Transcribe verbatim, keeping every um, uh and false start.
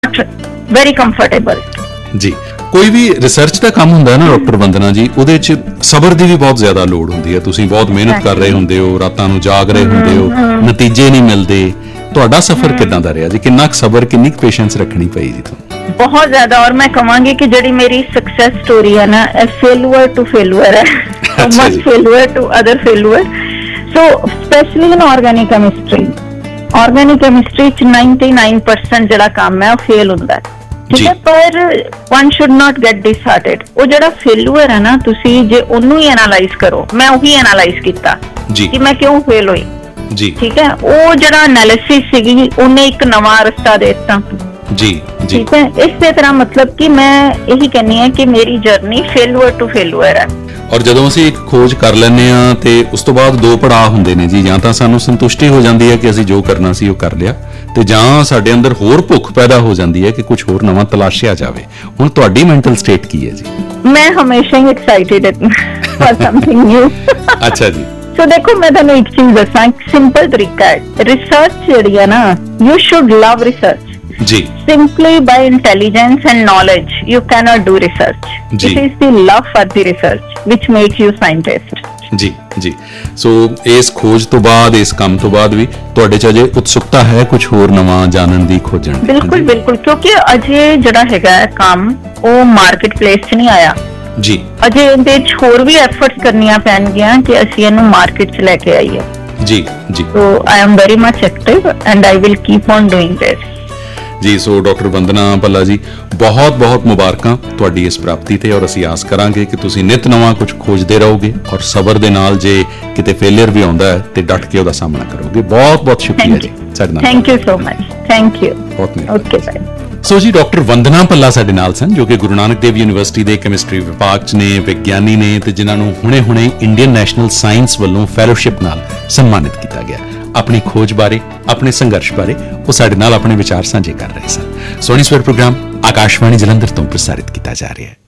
very comfortable. ਜੀ ਕੋਈ ਵੀ research ਦਾ ਕੰਮ ਹੁੰਦਾ ਹੈ ਨਾ ਡਾਕਟਰ ਵੰਦਨਾ ਜੀ, ਉਹਦੇ 'ਚ ਸਬਰ ਦੀ ਵੀ ਬਹੁਤ ਜ਼ਿਆਦਾ ਲੋੜ ਹੁੰਦੀ ਹੈ। ਤੁਸੀਂ ਬਹੁਤ ਮਿਹਨਤ ਕਰ ਰਹੇ ਹੁੰਦੇ ਹੋ, ਰਾਤਾਂ ਨੂੰ ਜਾਗ ਰਹੇ ਹੁੰਦੇ ਹੋ, ਨਤੀਜੇ ਨਹੀਂ ਮਿਲਦੇ। ਤੁਹਾਡਾ ਸਫ਼ਰ ਕਿੱਦਾਂ ਦਾ ਰਿਹਾ ਜੀ? ਕਿੰਨਾ ਕੁ ਸਬਰ, ਕਿੰਨੀ ਕੁ ਪੇਸ਼ੈਂਸ ਰੱਖਣੀ ਪਈ ਜੀ ਤੁਹਾਨੂੰ? ਬਹੁਤ ਜ਼ਿਆਦਾ। ਔਰ ਮੈਂ ਕਹਾਂਗੀ ਕਿ ਜਿਹੜੀ ਮੇਰੀ ਸਕਸੈਸ ਸਟੋਰੀ ਹੈ ਨਾ, ਫੇਲੂਅਰ ਟੂ ਫੇਲੂਅਰ ਹੈ, one ਫੇਲੂਅਰ to other ਫੇਲੂਅਰ। So specially in organic chemistry, organic chemistry ਚ ninety-nine percent ਜਿਹੜਾ ਕੰਮ ਹੈ ਉਹ ਫੇਲ ਹੁੰਦਾ ਹੈ, ਠੀਕ ਹੈ। ਪਰ one should not get disheartened। ਉਹ ਜਿਹੜਾ ਫੇਲੂਅਰ ਹੈ ਨਾ, ਤੁਸੀਂ ਜੇ ਉਹਨੂੰ ਹੀ ਐਨਾਲਾਈਜ਼ ਕਰੋ, ਮੈਂ ਉਹੀ ਐਨਾਲਾਈਜ਼ ਕੀਤਾ ਕਿ ਮੈਂ ਕਿਉਂ ਫੇਲ ਹੋਈ, ਜੀ ਠੀਕ ਹੈ। ਉਹ ਜਿਹੜਾ ਐਨਾਲਿਸਿਸ ਸੀਗੀ, ਉਹਨੇ ਇੱਕ ਨਵਾਂ ਰਸਤਾ ਦੇ ਦਿੱਤਾ, ਜੀ ਜੀ, ਠੀਕ ਹੈ। ਇਸੇ ਤਰ੍ਹਾਂ ਮਤਲਬ ਕਿ ਮੈਂ ਇਹੀ ਕਹਿੰਨੀ ਹਾਂ ਕਿ ਮੇਰੀ ਜਰਨੀ ਫੇਲੂਅਰ ਟੂ ਫੇਲੂਅਰ ਹੈ। ਔਰ ਜਦੋਂ ਅਸੀਂ ਇੱਕ ਖੋਜ ਕਰ ਲੈਂਦੇ ਹਾਂ ਤੇ ਉਸ ਤੋਂ ਬਾਅਦ ਦੋ ਪੜਾਅ ਹੁੰਦੇ ਨੇ ਜੀ, ਜਾਂ ਤਾਂ ਸਾਨੂੰ ਸੰਤੁਸ਼ਟੀ ਹੋ ਜਾਂਦੀ ਹੈ ਕਿ ਅਸੀਂ ਜੋ ਕਰਨਾ ਸੀ ਉਹ ਕਰ ਲਿਆ, ਤੇ ਜਾਂ ਸਾਡੇ ਅੰਦਰ ਹੋਰ ਭੁੱਖ ਪੈਦਾ ਹੋ ਜਾਂਦੀ ਹੈ ਕਿ ਕੁਝ ਹੋਰ ਨਵਾਂ ਤਲਾਸ਼ਿਆ ਜਾਵੇ। ਹੁਣ ਤੁਹਾਡੀ ਮੈਂਟਲ ਸਟੇਟ ਕੀ ਹੈ ਜੀ? ਮੈਂ ਹਮੇਸ਼ਾ ਹੀ ਐਕਸਾਈਟਿਡ ਫॉर ਸਮਥਿੰਗ ਨਿਊ। ਅੱਛਾ ਜੀ। ਸੋ ਦੇਖੋ, ਮੈਂ ਤੁਹਾਨੂੰ ਇੱਕ ਚੀਜ਼ ਦੱਸਾਂ, ਸਿੰਪਲ ਤਰੀਕਾ ਹੈ ਰਿਸਰਚ ਜਿਹੜੀ ਹੈ ਨਾ, you should love research. Ji, simply by intelligence and knowledge you cannot do research. Ji. It is the love for the research which makes you scientist. ਜੀ ਜੀ। ਸੋ ਇਸ ਖੋਜ ਤੋਂ ਬਾਅਦ, ਇਸ ਕੰਮ ਤੋਂ ਬਾਅਦ ਵੀ ਤੁਹਾਡੇ ਚ ਅਜੇ ਉਤਸੁਕਤਾ ਹੈ ਕੁਝ ਹੋਰ ਨਵਾਂ ਜਾਣਨ ਦੀ, ਖੋਜਣ ਦੀ? ਬਿਲਕੁਲ ਬਿਲਕੁਲ, ਕਿਉਂਕਿ ਅਜੇ ਜਿਹੜਾ ਹੈਗਾ ਕੰਮ ਉਹ ਮਾਰਕੀਟ ਪਲੇਸ 'ਚ ਨਹੀਂ ਆਇਆ ਜੀ। ਅਜੇ ਇਹਦੇ 'ਚ ਹੋਰ ਵੀ ਐਫਰਟਸ ਕਰਨੀਆਂ ਪੈਣਗੀਆਂ ਕਿ ਅਸੀਂ ਇਹਨੂੰ ਮਾਰਕੀਟ 'ਚ ਲੈ ਕੇ ਆਈਏ। ਜੀ ਜੀ। ਸੋ I am very much active and I will keep on doing ਦਿਸ। ਜੀ, ਸੋ ਡਾਕਟਰ ਵੰਦਨਾ ਭੱਲਾ ਜੀ, ਬਹੁਤ ਬਹੁਤ ਮੁਬਾਰਕਾਂ ਤੁਹਾਡੀ ਇਸ ਪ੍ਰਾਪਤੀ ਤੇ, ਔਰ ਅਸੀਂ ਆਸ ਕਰਾਂਗੇ ਕਿ ਤੁਸੀਂ ਨਿਤ ਨਵਾਂ ਕੁਝ ਖੋਜਦੇ ਰਹੋਗੇ ਔਰ ਸਬਰ ਦੇ ਨਾਲ ਜੇ ਕਿਤੇ ਫੇਲਿਅਰ ਵੀ ਆਉਂਦਾ ਹੈ ਤੇ ਡਟ ਕੇ ਉਹਦਾ ਸਾਹਮਣਾ ਕਰੋਗੇ। ਬਹੁਤ ਬਹੁਤ ਸ਼ੁਕਰੀਆ ਜੀ ਸਾਡੇ ਨਾਲ। Thank you so much. Thank you. ਬਹੁਤ ਮਿਹਰਬਾਨੀ। Okay bye. ਸੋ ਜੀ, ਡਾਕਟਰ ਵੰਦਨਾ ਭੱਲਾ ਸਾਡੇ ਨਾਲ ਸਨ, ਜੋ ਕਿ ਗੁਰੂ ਨਾਨਕ ਦੇਵ ਯੂਨੀਵਰਸਿਟੀ ਦੇ ਕੈਮਿਸਟਰੀ ਵਿਭਾਗ 'ਚ ਨੇ, ਵਿਗਿਆਨੀ ਨੇ, ਤੇ ਜਿਨ੍ਹਾਂ ਨੂੰ ਹੁਣੇ-ਹੁਣੇ ਇੰਡੀਅਨ ਨੈਸ਼ਨਲ ਸਾਇੰਸ ਵੱਲੋਂ ਫੈਲੋਸ਼ਿਪ ਨਾਲ ਸਨਮਾਨਿਤ ਕੀਤਾ ਗਿਆ। ਆਪਣੀ ਖੋਜ ਬਾਰੇ, ਆਪਣੇ ਸੰਘਰਸ਼ ਬਾਰੇ ਉਹ ਸਾਡੇ ਨਾਲ ਆਪਣੇ ਵਿਚਾਰ ਸਾਂਝੇ ਕਰ ਰਹੇ ਸਨ। ਸੋਹਣੀ ਸਵੇਰ ਪ੍ਰੋਗਰਾਮ ਆਕਾਸ਼ਵਾਣੀ ਜਲੰਧਰ ਤੋਂ ਪ੍ਰਸਾਰਿਤ ਕੀਤਾ ਜਾ ਰਿਹਾ ਹੈ।